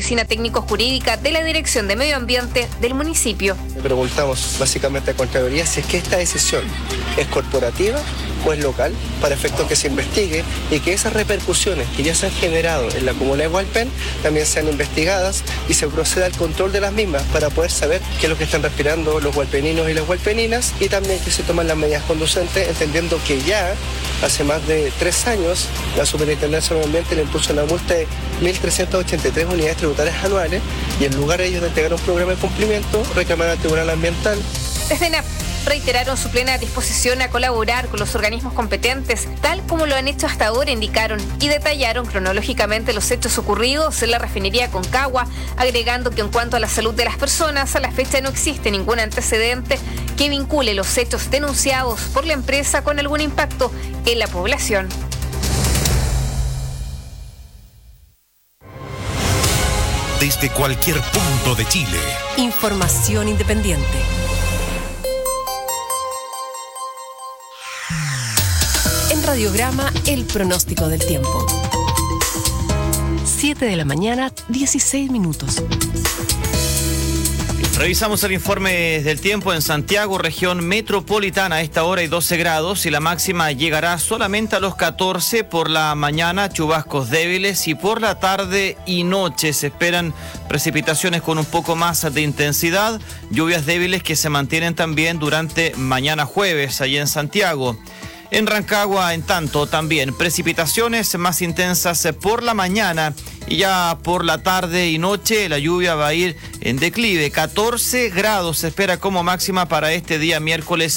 oficina técnico-jurídica de la Dirección de Medio Ambiente del municipio. Le preguntamos básicamente a Contraloría si es que esta decisión es corporativa o es local, para efectos que se investigue y que esas repercusiones que ya se han generado en la comuna de Hualpén también sean investigadas y se proceda al control de las mismas para poder saber qué es lo que están respirando los hualpeninos y las hualpeninas, y también que se toman las medidas conducentes, entendiendo que ya hace más de 3 años la Superintendencia de Medio Ambiente le impuso una multa de 1.383 unidades tributarias anuales, y en lugar de ellos de entregar un programa de cumplimiento, reclamaron al Tribunal Ambiental. Desde ENAP reiteraron su plena disposición a colaborar con los organismos competentes, tal como lo han hecho hasta ahora, indicaron, y detallaron cronológicamente los hechos ocurridos en la refinería Concagua, agregando que en cuanto a la salud de las personas, a la fecha no existe ningún antecedente que vincule los hechos denunciados por la empresa con algún impacto en la población. Desde cualquier punto de Chile. Información independiente. En Radiograma, el pronóstico del tiempo. 7 de la mañana, 16 minutos. Revisamos el informe del tiempo en Santiago, región metropolitana. A esta hora hay 12 grados y la máxima llegará solamente a los 14 por la mañana, chubascos débiles, y por la tarde y noche se esperan precipitaciones con un poco más de intensidad, lluvias débiles que se mantienen también durante mañana jueves allí en Santiago. En Rancagua, en tanto, también precipitaciones más intensas por la mañana, y ya por la tarde y noche la lluvia va a ir en declive. 14 grados se espera como máxima para este día miércoles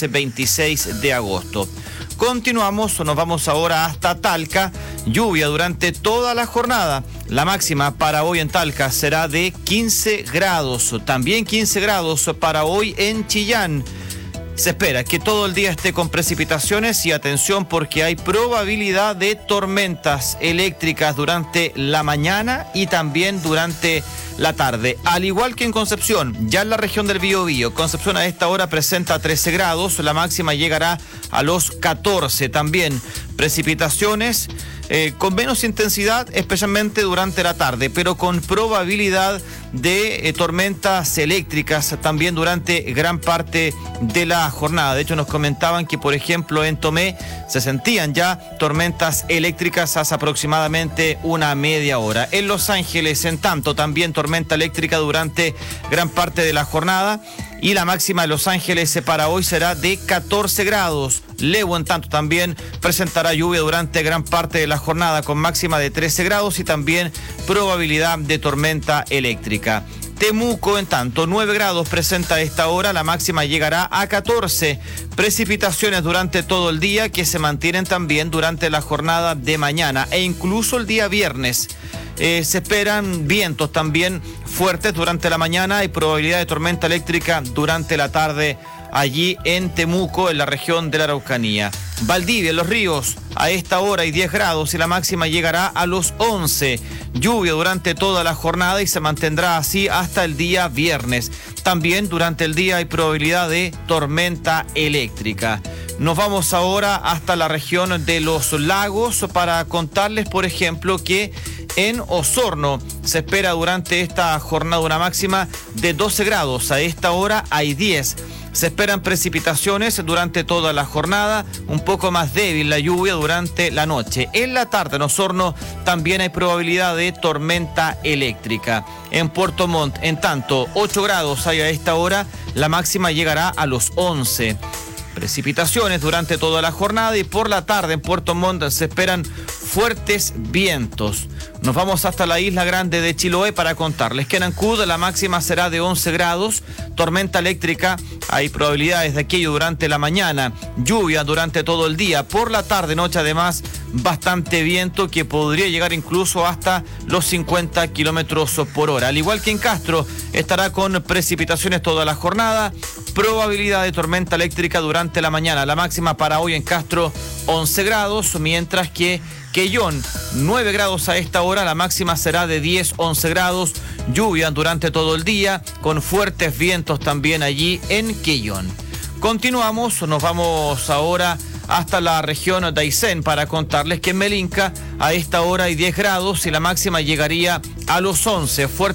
26 de agosto. Continuamos, nos vamos ahora hasta Talca. Lluvia durante toda la jornada. La máxima para hoy en Talca será de 15 grados. También 15 grados para hoy en Chillán. Se espera que todo el día esté con precipitaciones, y atención porque hay probabilidad de tormentas eléctricas durante la mañana y también durante la tarde. Al igual que en Concepción, ya en la región del Biobío, Concepción a esta hora presenta 13 grados, la máxima llegará a los 14. También precipitaciones con menos intensidad, especialmente durante la tarde, pero con probabilidad de tormentas eléctricas también durante gran parte de la jornada. De hecho, nos comentaban que, por ejemplo, en Tomé se sentían ya tormentas eléctricas hace aproximadamente una media hora. En Los Ángeles, en tanto, también tormenta eléctrica durante gran parte de la jornada, y la máxima de Los Ángeles para hoy será de 14 grados. Levo, en tanto, también presentará lluvia durante gran parte de la jornada con máxima de 13 grados y también probabilidad de tormenta eléctrica. Temuco, en tanto, 9 grados presenta a esta hora, la máxima llegará a 14. Precipitaciones durante todo el día que se mantienen también durante la jornada de mañana e incluso el día viernes. Se esperan vientos también fuertes durante la mañana y probabilidad de tormenta eléctrica durante la tarde allí en Temuco, en la región de la Araucanía. Valdivia, Los Ríos, a esta hora hay 10 grados y la máxima llegará a los 11. Lluvia durante toda la jornada y se mantendrá así hasta el día viernes. También durante el día hay probabilidad de tormenta eléctrica. Nos vamos ahora hasta la región de los lagos para contarles, por ejemplo, que en Osorno se espera durante esta jornada una máxima de 12 grados. A esta hora hay 10. Se esperan precipitaciones durante toda la jornada, un poco más débil la lluvia durante la noche. En la tarde en Osorno también hay probabilidad de tormenta eléctrica. En Puerto Montt, en tanto, 8 grados hay a esta hora, la máxima llegará a los 11. Precipitaciones durante toda la jornada y por la tarde en Puerto Montt se esperan fuertes vientos. Nos vamos hasta la isla grande de Chiloé para contarles que en Ancud la máxima será de 11 grados, tormenta eléctrica, hay probabilidades de aquello durante la mañana, lluvia durante todo el día, por la tarde, noche además, bastante viento que podría llegar incluso hasta los 50 kilómetros por hora. Al igual que en Castro, estará con precipitaciones toda la jornada, probabilidad de tormenta eléctrica durante la mañana. La máxima para hoy en Castro, 11 grados, mientras que Quellón, 9 grados a esta hora, la máxima será de 10-11 grados, lluvia durante todo el día, con fuertes vientos también allí en Quellón. Continuamos, nos vamos ahora hasta la región de Aysén para contarles que en Melinca a esta hora hay 10 grados y la máxima llegaría a los 11.